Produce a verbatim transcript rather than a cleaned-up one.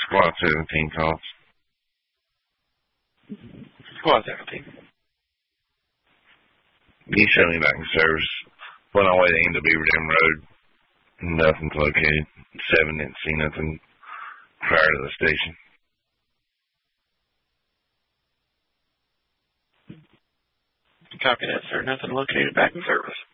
Squad seventeen calls. Squad seventeen. You show me back in service. Went all the way to end of Beaver Dam Road. Nothing's located. Seven didn't see nothing prior to the station. Copy that, sir. Nothing located back in service.